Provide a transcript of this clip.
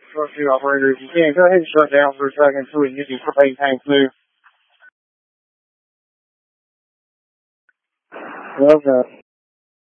Truck 2 operator, if you can, go ahead and shut down for a second so we can get these propane tanks moved. Okay.